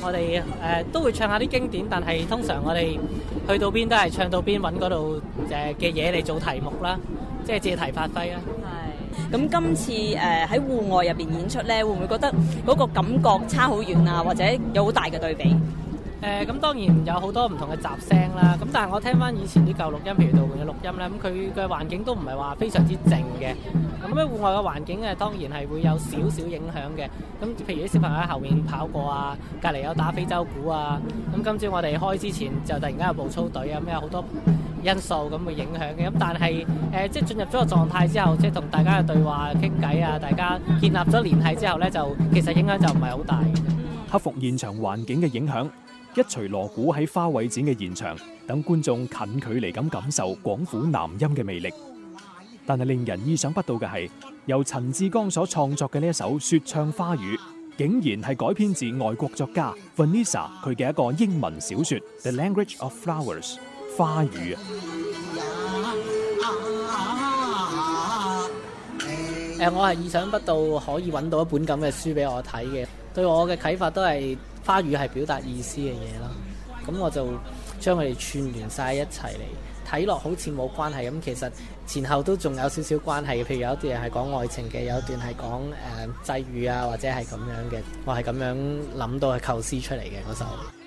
我哋都會唱下啲經典，但係通常我哋去到邊都係唱到邊揾嗰度嘅嘢嚟做題目啦，即係借題發揮啦。 係。咁今次喺戶外入邊演出咧，會唔會覺得嗰個感覺差好遠啊？或者有好大嘅對比？ 咁當然有好多唔同嘅雜聲啦，咁但係我聽翻以前啲舊錄音，譬如杜煥嘅錄音咧，咁佢嘅環境都唔係話非常之靜嘅，咁喺戶外嘅環境當然係會有少少影響嘅。咁譬如啲小朋友喺後面跑過啊，隔離有打非洲鼓啊，咁今朝我哋開之前就突然間有步操隊啊，咁有好多因素咁會影響嘅。咁但係即係進入咗個狀態之後，即係同大家嘅對話傾偈啊，大家建立咗聯繫之後咧，就其實影響就唔係好大嘅。 克服現場環境嘅影響，一錘鑼鼓喺花卉展嘅現場，等觀眾近距離咁感受廣府南音嘅魅力。但係令人意想不到嘅係，由陳志剛所創作嘅呢一首《說唱花語》，竟然係改編自外國作家 Vanessa 佢嘅一個英文小說《The Language of Flowers》花語。 我係意想不到可以揾到一本咁嘅書俾我睇嘅，對我嘅啟發都係花語係表達意思嘅嘢啦。咁我就將佢哋串聯晒一齊嚟睇落，好似冇關係咁，其實前後都仲有少少關係嘅。譬如有一段係講愛情嘅，有一段係講際遇啊，或者係咁樣嘅。我係咁樣諗到去構思出嚟嘅嗰首。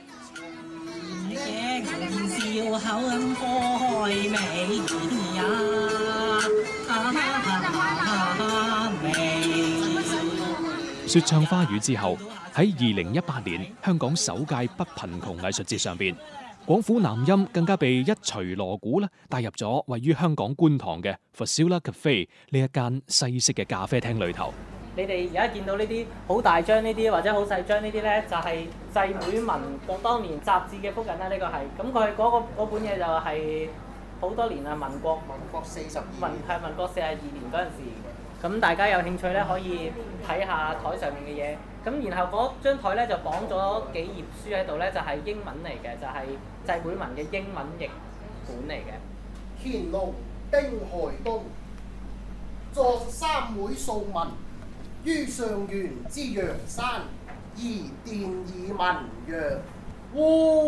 說唱花語之後，喺2018年香港首屆不貧窮藝術節上邊，廣府南音更加被一錘鑼鼓帶入咗位於香港觀塘嘅 Facilla Cafe 呢一間西式嘅咖啡廳裏頭。 你哋而家見到呢啲好大張呢啲或者好細張呢啲咧，就係製會文當年雜誌嘅複印啦。呢個係咁佢嗰本嘢就係好多年啊，民國42年嗰陣時。咁大家有興趣咧，可以睇下台上面嘅嘢。咁然後嗰張台咧就綁咗幾頁書喺度咧，就係英文嚟嘅，就係製會文嘅英文譯本嚟嘅。 乾隆丁亥冬，作三會素文，於上元之陽山，而奠以文曰：烏